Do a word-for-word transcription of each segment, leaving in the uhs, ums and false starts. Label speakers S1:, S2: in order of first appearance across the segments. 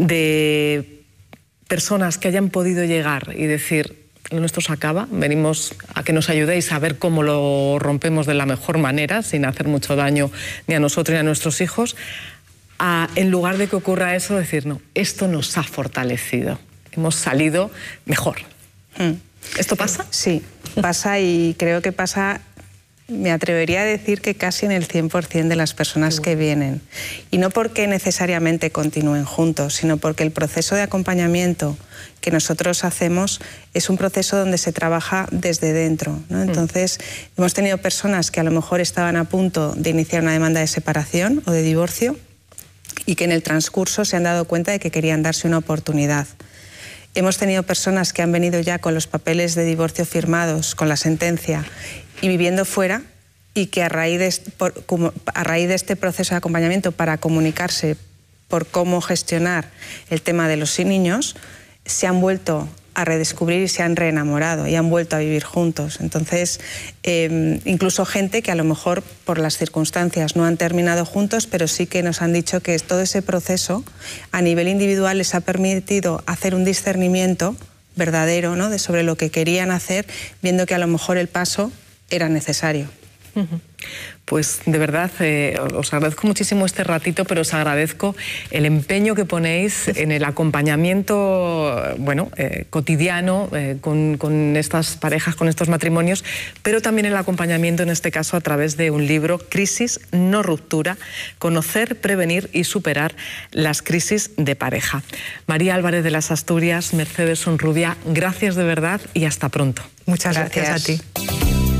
S1: de personas que hayan podido llegar y decir, lo nuestro se acaba, venimos a que nos ayudéis a ver cómo lo rompemos de la mejor manera, sin hacer mucho daño ni a nosotros ni a nuestros hijos, a, en lugar de que ocurra eso, decir, no, esto nos ha fortalecido, hemos salido mejor.
S2: Mm.
S1: ¿Esto pasa?
S2: Sí, pasa, y creo que pasa, me atrevería a decir que casi en el cien por cien de las personas que vienen. Y no porque necesariamente continúen juntos, sino porque el proceso de acompañamiento que nosotros hacemos es un proceso donde se trabaja desde dentro, ¿no? Entonces, mm. hemos tenido personas que a lo mejor estaban a punto de iniciar una demanda de separación o de divorcio y que en el transcurso se han dado cuenta de que querían darse una oportunidad. Hemos tenido personas que han venido ya con los papeles de divorcio firmados, con la sentencia, y viviendo fuera, y que a raíz de, por, como, a raíz de este proceso de acompañamiento para comunicarse por cómo gestionar el tema de los niños, se han vuelto a redescubrir y se han reenamorado y han vuelto a vivir juntos. Entonces, eh, incluso gente que a lo mejor por las circunstancias no han terminado juntos, pero sí que nos han dicho que todo ese proceso a nivel individual les ha permitido hacer un discernimiento verdadero, ¿no?, de sobre lo que querían hacer, viendo que a lo mejor el paso era necesario.
S1: Pues de verdad, eh, os agradezco muchísimo este ratito, pero os agradezco el empeño que ponéis en el acompañamiento, bueno, eh, cotidiano eh, con, con estas parejas, con estos matrimonios, pero también el acompañamiento, en este caso, a través de un libro, Crisis, no ruptura, conocer, prevenir y superar las crisis de pareja. María Álvarez de las Asturias, Mercedes Sonrubia, gracias de verdad y hasta pronto.
S2: Muchas gracias, gracias a ti.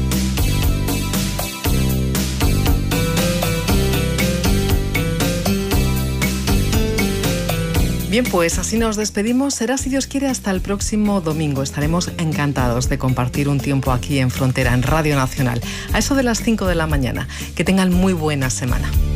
S1: Bien, pues así nos despedimos. Será, si Dios quiere, hasta el próximo domingo. Estaremos encantados de compartir un tiempo aquí en Frontera, en Radio Nacional, a eso de las cinco de la mañana. Que tengan muy buena semana.